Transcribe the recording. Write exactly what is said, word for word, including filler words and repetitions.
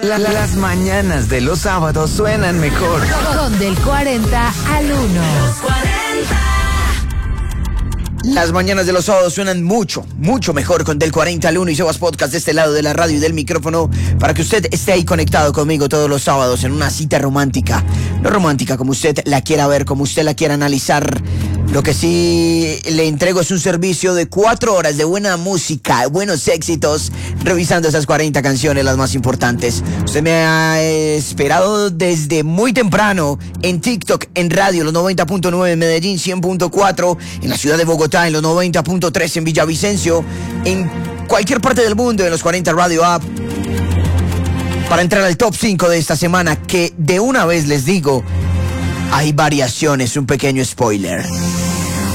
La- las mañanas de los sábados suenan mejor. Con del cuarenta al uno. Las mañanas de los sábados suenan mucho, mucho mejor con Del cuarenta al uno y Sebas Podcast de este lado de la radio y del micrófono para que usted esté ahí conectado conmigo todos los sábados en una cita romántica. No romántica como usted la quiera ver, como usted la quiera analizar. Lo que sí le entrego es un servicio de cuatro horas de buena música, buenos éxitos, revisando esas cuarenta canciones, las más importantes. Usted me ha esperado desde muy temprano en TikTok, en radio, los noventa punto nueve en Medellín, cien punto cuatro en la ciudad de Bogotá, en los noventa punto tres en Villavicencio, en cualquier parte del mundo, en los cuarenta Radio App. Para entrar al top cinco de esta semana, que de una vez les digo, hay variaciones, un pequeño spoiler.